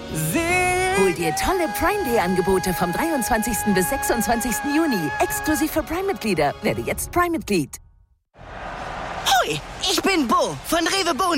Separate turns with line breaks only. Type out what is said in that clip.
Hol dir tolle Prime Day Angebote vom 23. bis 26. Juni. Exklusiv für Prime-Mitglieder. Werde jetzt Prime-Mitglied.
Hoi, ich bin Bo von Rewe Bohnen.